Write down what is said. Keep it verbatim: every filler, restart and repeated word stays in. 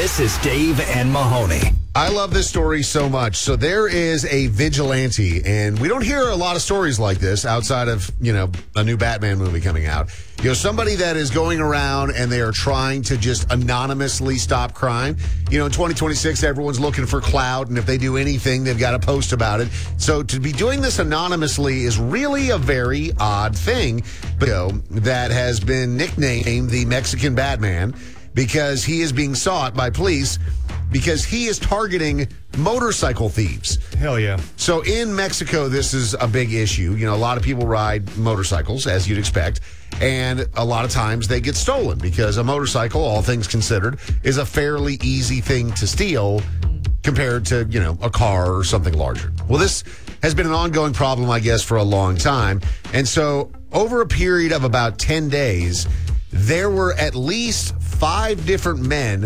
This is Dave and Mahoney. I love this story so much. So there is a vigilante, and we don't hear a lot of stories like this outside of, you know, a new Batman movie coming out. You know, somebody that is going around and they are trying to just anonymously stop crime. You know, in twenty twenty-six, everyone's looking for clout, and if they do anything, they've got to post about it. So to be doing this anonymously is really a very odd thing, but, you know, that has been nicknamed the Mexican Batman because he is being sought by police because he is targeting motorcycle thieves. Hell yeah. So in Mexico, this is a big issue. You know, a lot of people ride motorcycles, as you'd expect, and a lot of times they get stolen because a motorcycle, all things considered, is a fairly easy thing to steal compared to, you know, a car or something larger. Well, this has been an ongoing problem, I guess, for a long time. And so over a period of about ten days, there were at least five different men